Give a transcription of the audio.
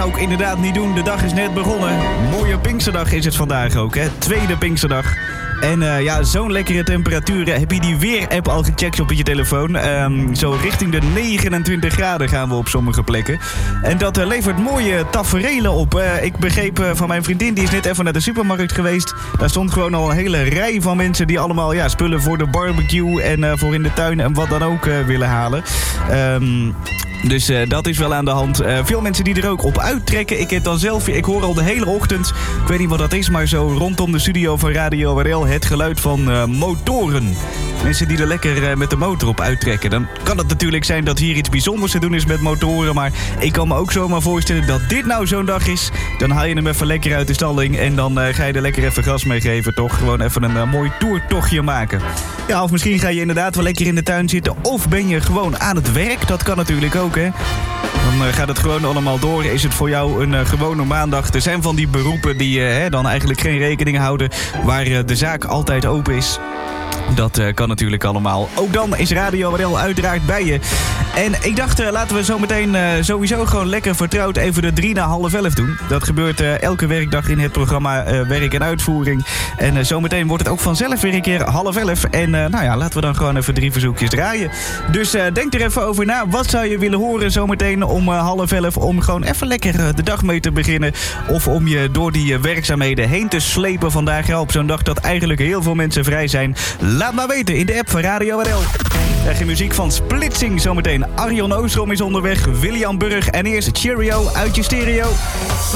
Ook inderdaad niet doen, de dag is net begonnen. Mooie Pinksterdag is het vandaag ook, hè? Tweede Pinksterdag. En zo'n lekkere temperaturen. Heb je die weer-app al gecheckt op je telefoon? Zo richting de 29 graden gaan we op sommige plekken. En dat levert mooie taferelen op. Ik begreep van mijn vriendin, die is net even naar de supermarkt geweest. Daar stond gewoon al een hele rij van mensen die allemaal spullen voor de barbecue en voor in de tuin en wat dan ook willen halen. Dus dat is wel aan de hand. Veel mensen die er ook op uittrekken. Ik heb dan zelf, ik hoor al de hele ochtend, ik weet niet wat dat is, maar zo rondom de studio van Radio WRL het geluid van motoren. Mensen die er lekker met de motor op uittrekken. Dan kan het natuurlijk zijn dat hier iets bijzonders te doen is met motoren. Maar ik kan me ook zomaar voorstellen dat dit nou zo'n dag is. Dan haal je hem even lekker uit de stalling. En dan ga je er lekker even gas mee geven, toch? Gewoon even een mooi toertochtje maken. Ja, of misschien ga je inderdaad wel lekker in de tuin zitten. Of ben je gewoon aan het werk. Dat kan natuurlijk ook, hè. Dan gaat het gewoon allemaal door. Is het voor jou een gewone maandag? Er zijn van die beroepen die dan eigenlijk geen rekening houden. Waar de zaak altijd open is. Dat kan natuurlijk allemaal. Ook dan is Radio WRL uiteraard bij je. En ik dacht, laten we zo meteen sowieso gewoon lekker vertrouwd even de 3 na half 11 doen. Dat gebeurt elke werkdag in het programma Werk en Uitvoering. En zometeen wordt het ook vanzelf weer een keer half 11. En laten we dan gewoon even 3 verzoekjes draaien. Dus denk er even over na. Wat zou je willen horen zometeen om half 11? Om gewoon even lekker de dag mee te beginnen. Of om je door die werkzaamheden heen te slepen vandaag. Op zo'n dag dat eigenlijk heel veel mensen vrij zijn. Laat maar weten in de app van Radio WRL. Krijg je muziek van Splitsing zometeen. Arjon Oostrom is onderweg, William Burg en eerst Cheerio uit je stereo.